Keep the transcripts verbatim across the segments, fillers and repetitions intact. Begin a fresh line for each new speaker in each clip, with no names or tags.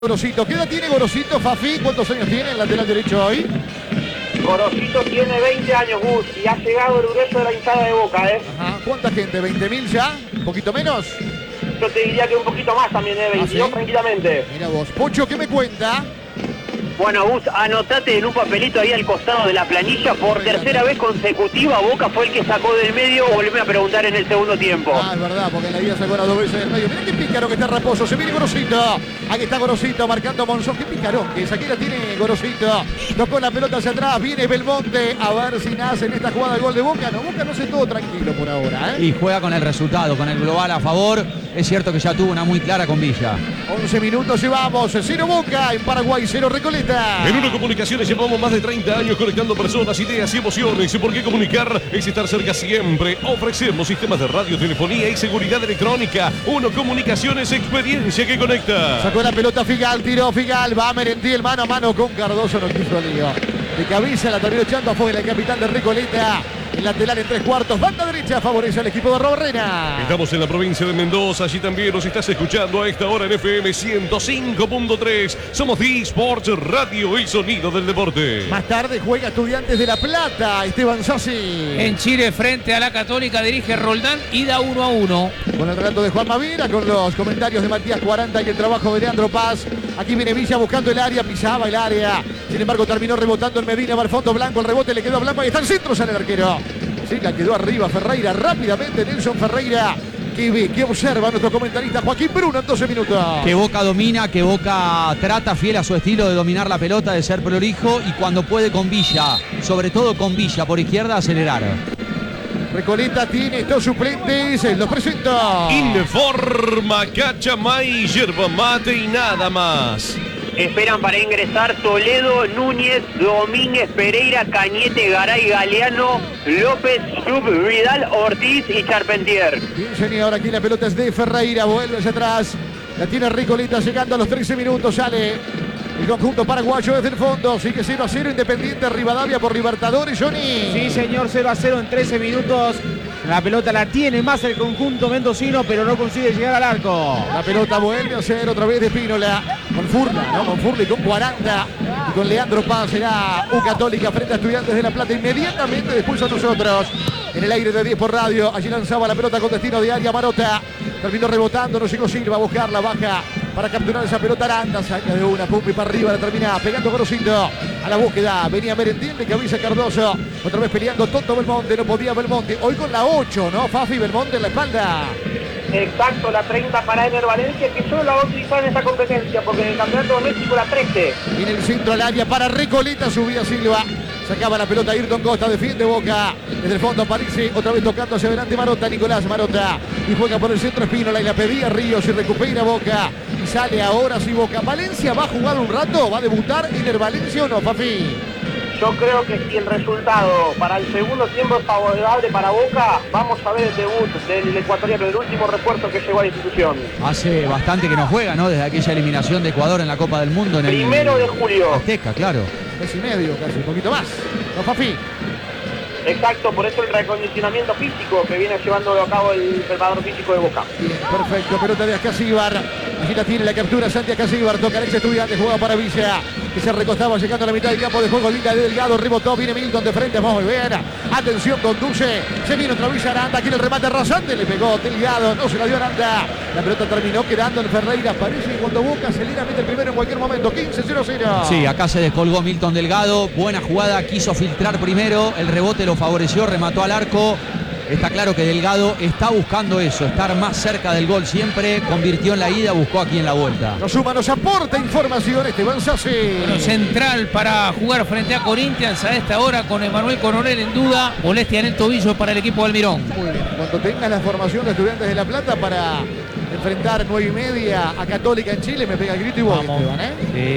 Gorosito, ¿qué edad tiene Gorosito, Fafi? ¿Cuántos años tiene el lateral derecho hoy?
Gorosito tiene veinte años, Gus, y ha llegado el grueso de la hinchada de Boca, ¿eh?
Ajá. ¿Cuánta gente? ¿veinte mil ya? ¿Un poquito menos?
Yo te diría que un poquito más también, ¿eh? veintidós, ¿Ah, sí? Tranquilamente.
Mira vos. Pocho, ¿qué me cuenta?
Bueno, Gus, anotate en un papelito ahí al costado de la planilla. Por tercera vez consecutiva, Boca fue el que sacó del medio. Volveme a preguntar en el segundo tiempo.
Ah, es verdad, porque en la ida sacó las dos veces del medio. Mirá qué pícaro que está Raposo. Se viene Gorosito. Aquí está Gorosito marcando Monzón. Qué picarón que es. Aquí la tiene Gorosito. Tocó la pelota hacia atrás. Viene Belmonte. A ver si nace en esta jugada el gol de Boca. No, Boca no se todo tranquilo por ahora, ¿eh?
Y juega con el resultado, con el global a favor. Es cierto que ya tuvo una muy clara con Villa.
once minutos llevamos. Cero Boca en Paraguay, cero Recoleta.
En Uno Comunicaciones llevamos más de treinta años conectando personas, ideas y emociones. ¿Por qué comunicar? Es estar cerca siempre. Ofrecemos sistemas de radio, telefonía y seguridad electrónica. Uno Comunicaciones, experiencia que conecta.
Sacó la pelota Figal, tiró Figal. Va a Merentiel mano a mano con Cardoso. No quiso el lío. De cabeza la terminó echando afuera el capitán de Recoleta. El lateral en tres cuartos, banda derecha, favorece al equipo de Robarrena.
Estamos en la provincia de Mendoza, allí también nos estás escuchando a esta hora en F M ciento cinco punto tres. Somos D-Sports Radio, el sonido del deporte.
Más tarde juega Estudiantes de La Plata, Esteban Sassi.
En Chile frente a la Católica dirige Roldán, ida uno a uno.
Con el relato de Juan Mavira, con los comentarios de Matías cuarenta y el trabajo de Leandro Paz. Aquí viene Villa buscando el área, pisaba el área. Sin embargo terminó rebotando en Medina, va al fondo Blanco, el rebote le quedó a Blanco y está en centro, sale el arquero. Sí, la quedó arriba Ferreira, rápidamente Nelson Ferreira, que ve, que observa a nuestro comentarista Joaquín Bruno en doce minutos.
Que Boca domina, que Boca trata fiel a su estilo de dominar la pelota, de ser prolijo y cuando puede con Villa, sobre todo con Villa por izquierda, acelerar.
Recoleta tiene dos suplentes, los presento.
Informa Cachamay, yerba mate y nada más.
Esperan para ingresar Toledo, Núñez, Domínguez, Pereira, Cañete, Garay, Galeano, López, Sub, Vidal, Ortiz y Charpentier.
Bien, señor, aquí la pelota es de Ferreira, vuelve hacia atrás. La tiene Recoleta llegando a los trece minutos, sale el conjunto paraguayo desde el fondo. Sigue cero a cero Independiente Rivadavia por Libertadores, Johnny.
Sí, señor, cero a cero en trece minutos. La pelota la tiene más el conjunto mendocino, pero no consigue llegar al arco.
La pelota vuelve a ser otra vez de Pínola. Con Furla, ¿no? Con Furla y con cuarenta. Y con Leandro Paz será U Católica frente a Estudiantes de La Plata. Inmediatamente después a nosotros. En el aire de diez por radio. Allí lanzaba la pelota con destino de área Marota. Terminó rebotando, no llegó Silva a buscarla, baja para capturar esa pelota Aranda, saca de una, pum y para arriba, la termina pegando Gorosito a la búsqueda, venía Merentiel, de cabeza Cardoso, otra vez peleando Toto Belmonte, no podía Belmonte, hoy con la ocho, ¿no? Fafi Belmonte en la espalda.
Exacto, la treinta para Ener Valencia, que solo la va a utilizar en esta competencia, porque en el Campeonato Doméstico la trece.
En el centro al área para Recoleta, subía Silva. Sacaba la pelota Ayrton Costa, defiende Boca. Desde el fondo aparece otra vez tocando hacia adelante Marota, Nicolás Marota. Y juega por el centro Espínola y la pedía Ríos y recupera Boca. Y sale ahora sí Boca. Valencia va a jugar un rato, va a debutar Ener Valencia o no, Fafi.
Yo creo que si el resultado para el segundo tiempo es favorable para Boca, vamos a ver el debut del ecuatoriano, el último refuerzo que llegó a la institución.
Hace bastante que no juega, ¿no? Desde aquella eliminación de Ecuador en la Copa del Mundo. En
Primero
el...
de julio.
Azteca, claro.
Mes y medio casi, un poquito más. No, Fafi.
Exacto, por eso el recondicionamiento físico que viene llevando a cabo el preparador físico de Boca.
Bien, perfecto, pelota de Acasíbar. Allí la tiene la captura Santi Acasíbar, toca el ex Estudiante, juega para Villa, que se recostaba llegando a la mitad del campo de juego, linda de Delgado, rebotó, viene Milton de frente, muy bien, atención, conduce, se viene otra vez Aranda, aquí el remate rasante, le pegó Delgado, no se la dio Aranda, la pelota terminó quedando en Ferreira, parece que cuando Boca se le mete el primero en cualquier momento, quince cero cero.
Sí, acá se descolgó Milton Delgado, buena jugada, quiso filtrar primero, el rebote lo favoreció, remató al arco. Está claro que Delgado está buscando eso, estar más cerca del gol siempre, convirtió en la ida, buscó aquí en la vuelta.
Nos suma, nos aporta información Esteban Sassi.
Bueno, central para jugar frente a Corinthians a esta hora con Emanuel Coronel en duda, molestia en el tobillo para el equipo del Mirón.
Muy bien, cuando tengas la formación de Estudiantes de La Plata para enfrentar nueve y media a Católica en Chile, me pega el grito y voy, Esteban, ¿eh?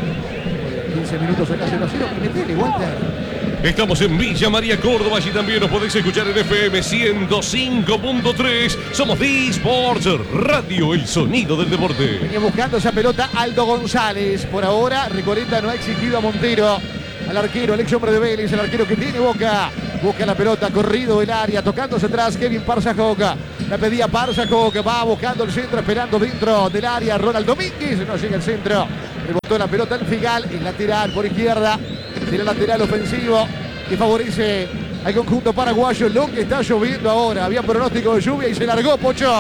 Sí.
quince minutos acá cero a cero, y metele, Walter.
Estamos en Villa María, Córdoba. Allí también nos podéis escuchar en F M ciento cinco punto tres. Somos D-Sports Radio, el sonido del deporte.
Venía buscando esa pelota Aldo González. Por ahora, Recoleta no ha exigido a Montero, al arquero, al ex hombre de Vélez, el arquero que tiene Boca. Busca la pelota, corrido el área, tocándose atrás Kevin Parsajok. La pedía Parsajok, va buscando el centro, esperando dentro del área Ronald Domínguez. No llega el centro. Rebotó la pelota al Figal, el lateral por izquierda. Será lateral ofensivo que favorece al conjunto paraguayo. Lo que está lloviendo ahora. Había pronóstico de lluvia y se largó, Pocho.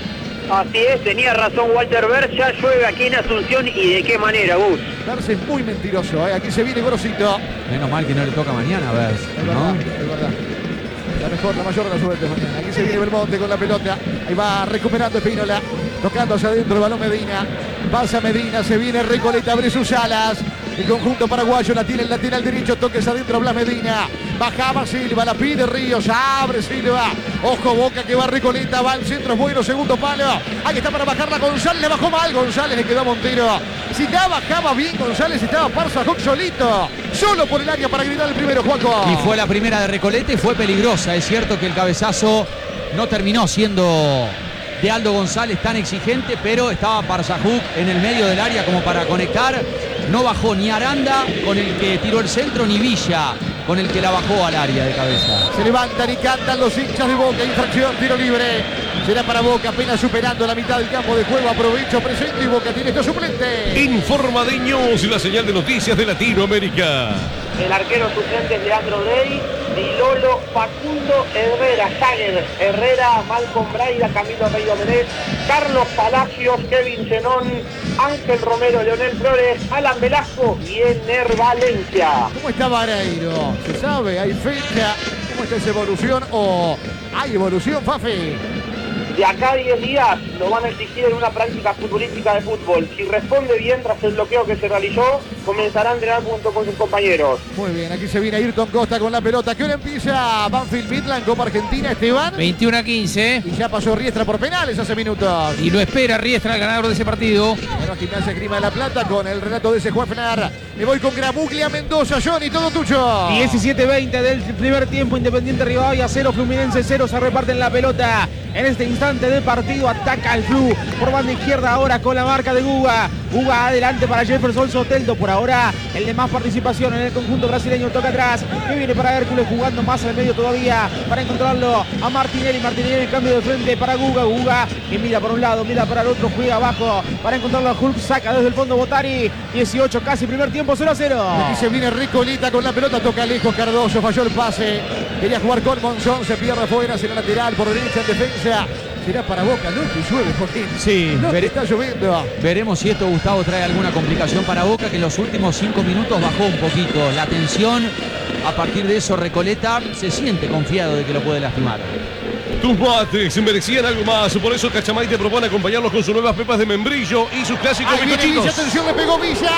Así es, tenía razón Walter Berg, ya llueve aquí en Asunción y de qué manera, Gus.
Berg es muy mentiroso, ¿eh? Aquí se viene Grosito.
Menos mal que no le toca mañana a Berg,
Es
¿no?
verdad, es verdad. La mejor, la mayor de las suertes mañana. Aquí se viene Belmonte con la pelota. Ahí va recuperando Espínola. Tocando hacia adentro el balón Medina. Pasa Medina, se viene Recoleta, abre sus alas. El conjunto paraguayo la tiene el lateral derecho. Toques adentro Blas Medina. Bajaba Silva, la pide Ríos. Abre Silva. Ojo Boca que va Recoleta. Va al centro, es bueno, segundo palo. Ahí está para bajarla González. Le bajó mal González, le quedó a Montero. Si ya bajaba bien González, estaba Parsajok solito. Solo por el área para gritar el primero, Juaco.
Y fue la primera de Recoleta y fue peligrosa. Es cierto que el cabezazo no terminó siendo de Aldo González tan exigente, pero estaba Parsajok en el medio del área como para conectar. No bajó ni Aranda con el que tiró el centro, ni Villa con el que la bajó al área de cabeza.
Se levantan y cantan los hinchas de Boca. Infracción, tiro libre. Será para Boca, apenas superando la mitad del campo de juego. Aprovecho, presente y Boca tiene este suplente.
Informa de News, la señal de noticias de Latinoamérica.
El arquero suplente es Leandro Dey, Di Lolo, Facundo Herrera, Jagger, Herrera, Malcolm Braida, Camilo Rey Domenech, Carlos Palacios, Kevin Zenón, Ángel Romero, Leonel Flores, Alan Velasco y Ener Valencia.
¿Cómo está Vareiro? ¿Se sabe? ¿Hay fecha? ¿Cómo está esa evolución? ¿O hay evolución, Fafi?
De acá a diez días lo van a exigir en una práctica futbolística de fútbol. Si responde bien tras el bloqueo que se realizó, comenzará a entrenar junto con sus compañeros.
Muy bien, aquí se viene Ayrton Costa con la pelota. ¿Qué hora empieza Banfield Midland, Copa Argentina, Esteban?
veintiuno a quince.
Y ya pasó Riestra por penales hace minutos.
Y lo espera Riestra, el ganador de ese partido.
Bueno, Gimnasia Grima de la Plata con el relato de ese Juefner. Me voy con Gramuglia, Mendoza, Johnny, todo tuyo.
diecisiete veinte del primer tiempo, Independiente Rivadavia cero, Fluminense cero, se reparten la pelota. En este instante del partido ataca el Flu por banda izquierda ahora con la marca de Guga. Guga adelante para Jefferson Soteldo. Por ahora el de más participación en el conjunto brasileño toca atrás. Que viene para Hércules jugando más al medio todavía para encontrarlo a Martinelli. Martinelli cambio de frente para Guga. Guga que mira por un lado, mira para el otro, juega abajo para encontrarlo a Hulk. Saca desde el fondo Botari. dieciocho casi primer tiempo, cero a cero.
Aquí se viene Recoleta con la pelota, toca lejos Cardoso, falló el pase. Quería jugar con Monzón, se pierde afuera, será lateral por derecha en defensa. Será para Boca, no que llueve, Joaquín.
Sí,
no
ver-
está lloviendo.
Veremos si esto, Gustavo, trae alguna complicación para Boca, que en los últimos cinco minutos bajó un poquito la tensión. A partir de eso, Recoleta se siente confiado de que lo puede lastimar.
Tus mates merecían algo más, por eso Cachamay te propone acompañarlos con sus nuevas pepas de membrillo y sus clásicos
Ahí viene Villa,
bizcochitos.
atención, le pegó Villa.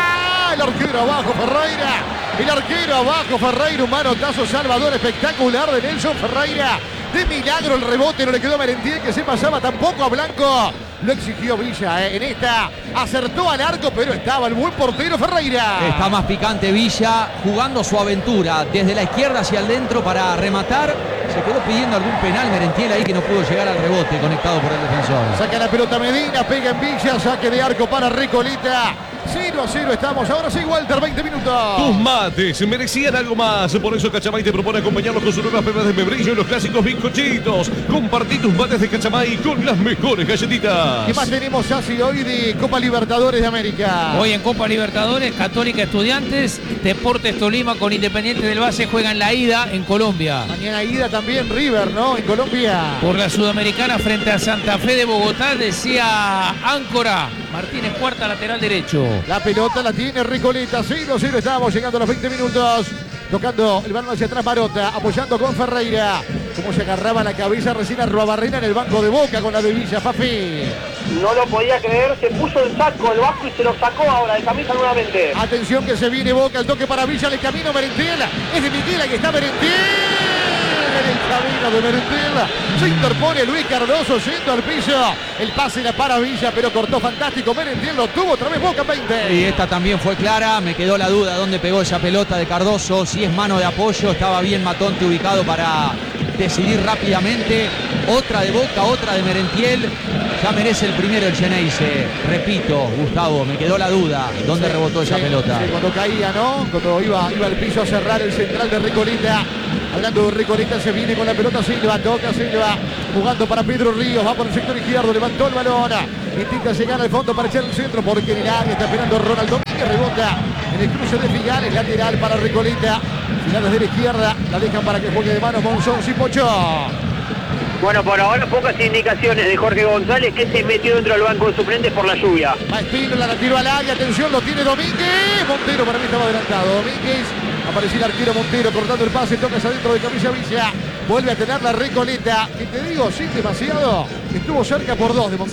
El arquero abajo, Ferreira. El arquero abajo, Ferreira. Un manotazo salvador espectacular de Nelson Ferreira. De milagro el rebote, no le quedó a Merentiel, que se pasaba tampoco a Blanco. Lo exigió Villa, ¿eh? En esta acertó al arco, pero estaba el buen portero Ferreira.
Está más picante Villa, jugando su aventura desde la izquierda hacia el dentro para rematar. Se quedó pidiendo algún penal Merentiel ahí que no pudo llegar al rebote conectado por el defensor.
Saca la pelota Medina, pega en Villa, saque de arco para Recoleta. cero a cero estamos, ahora sí Walter, veinte minutos.
Tus mates merecían algo más, por eso Cachamay te propone acompañarlos con sus nuevas pepas de membrillo y los clásicos bizcochitos. Compartí tus mates de Cachamay con las mejores galletitas.
¿Qué más tenemos así hoy de Copa Libertadores de América?
Hoy en Copa Libertadores, Católica Estudiantes, Deportes Tolima con Independiente del Valle juegan la ida en Colombia.
Mañana ida también River, ¿no? En Colombia.
Por la Sudamericana frente a Santa Fe de Bogotá, decía Áncora. Martínez, cuarta lateral derecho.
La pelota la tiene Recoleta, cero a cero estamos llegando a los veinte minutos. Tocando el balón hacia atrás Marota, apoyando con Ferreira. Como se agarraba la cabeza recién a Ruabarrena en el banco de Boca con la de Villa, Fafi.
No lo podía creer, se puso el saco el Vasco y se lo sacó ahora de camisa nuevamente.
Atención que se viene Boca, el toque para Villa, el camino Merentiel. Es de Miguel, ahí está Merentiel. En el camino de Merentiel. Se interpone Luis Cardoso yendo al piso. El pase era para Villa, pero cortó fantástico. Merentiel lo tuvo otra vez Boca en veinte.
Y esta también fue clara, me quedó la duda dónde pegó esa pelota de Cardoso, si es mano de apoyo, estaba bien Matonte ubicado para decidir rápidamente. Otra de Boca, otra de Merentiel, ya merece el primero el Geneise. Repito, Gustavo, me quedó la duda dónde
Sí,
rebotó esa
sí,
pelota.
sí, cuando caía, ¿no? Cuando iba, iba al piso a cerrar el central de Recoleta. Hablando de Recoleta, se viene con la pelota Silva, toca Silva, jugando para Pedro Ríos, va por el sector izquierdo, levantó el balón, intenta llegar al fondo para echar el centro, porque en el área está esperando Ronald Domínguez, rebota en el cruce de Figales, lateral para Recoleta, Figales de la izquierda, la dejan para que juegue de mano Monzón Cipocho.
Bueno, por ahora pocas indicaciones de Jorge González, que se metió dentro del banco de suplentes por la lluvia.
Va Espínola, la tiró al área, atención, lo tiene Domínguez. Montero para mí estaba adelantado. Domínguez, apareció el arquero Montero cortando el pase, toca adentro de Camilla Villa. Vuelve a tener la Recoleta, que te digo, sin demasiado, estuvo cerca por dos de Montero.